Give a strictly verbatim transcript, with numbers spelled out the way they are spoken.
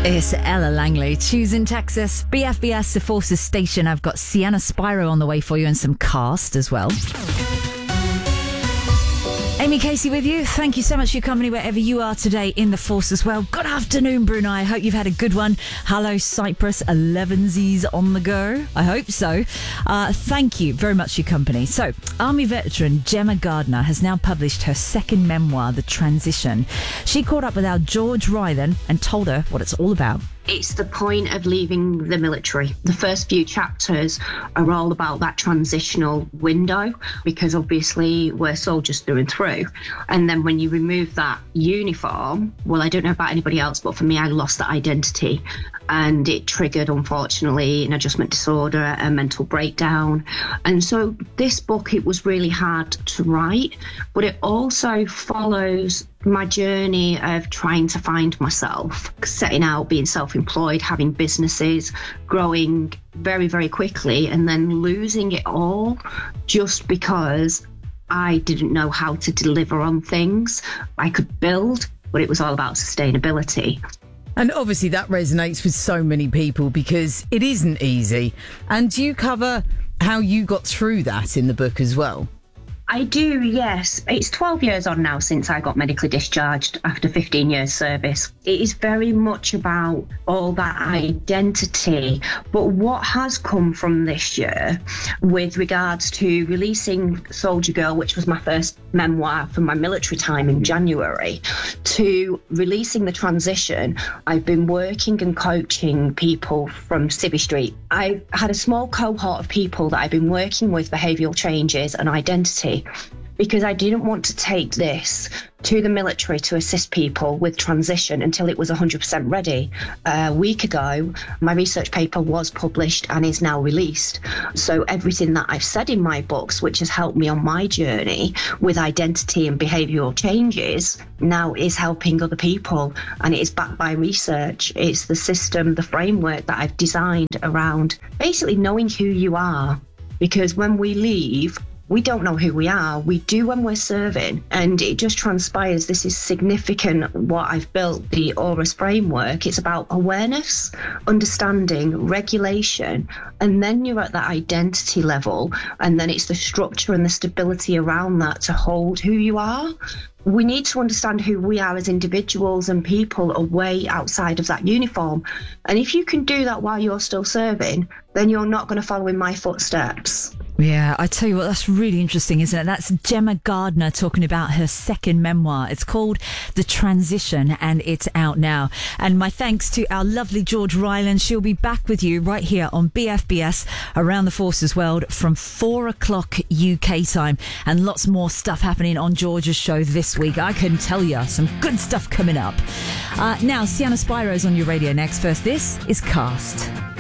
It's Ella Langley, choosing Texas, B F B S, the Forces Station. I've got Sienna Spiro on the way for you and some cast as well. Amy Casey with you. Thank you so much for your company wherever you are today in the force as well. Good afternoon, Brunei. I hope you've had a good one. Hello, Cyprus. elevensies on the go. I hope so. Uh, thank you very much for your company. So, Army veteran Gemma Gardner has now published her second memoir, The Transition. She caught up with our George Ryland and told her what it's all about. It's the point of leaving the military. The first few chapters are all about that transitional window, because obviously we're soldiers through and through. And then when you remove that uniform, well, I don't know about anybody else, but for me, I lost that identity. And it triggered, unfortunately, an adjustment disorder, a mental breakdown. And so this book, it was really hard to write, but it also follows my journey of trying to find myself, setting out, being self-employed, having businesses, growing very, very quickly, and then losing it all just because I didn't know how to deliver on things. I could build, but it was all about sustainability. And obviously that resonates with so many people because it isn't easy. And you cover how you got through that in the book as well. I do, yes. It's twelve years on now since I got medically discharged after fifteen years service. It is very much about all that identity. But what has come from this year with regards to releasing Soldier Girl, which was my first memoir from my military time in January, to releasing The Transition, I've been working and coaching people from Civvy Street. I had a small cohort of people that I've been working with behavioural changes and identity, because I didn't want to take this to the military to assist people with transition until it was one hundred percent ready. A week ago, my research paper was published and is now released. So everything that I've said in my books, which has helped me on my journey with identity and behavioural changes, now is helping other people. And it is backed by research. It's the system, the framework that I've designed around basically knowing who you are. Because when we leave, we don't know who we are. We do when we're serving. And it just transpires. This is significant what I've built, the AURUS framework. It's about awareness, understanding, regulation. And then you're at that identity level. And then it's the structure and the stability around that to hold who you are. We need to understand who we are as individuals and people away outside of that uniform. And if you can do that while you're still serving, then you're not going to follow in my footsteps. Yeah, I tell you what, that's really interesting, isn't it? That's Gemma Gardner talking about her second memoir. It's called The Transition and it's out now. And my thanks to our lovely George Ryland. She'll be back with you right here on B F B S Around the Forces World from four o'clock U K time. And lots more stuff happening on George's show this week. I can tell you some good stuff coming up. Uh, now, Sienna Spiro's on your radio next. First, this is Cast.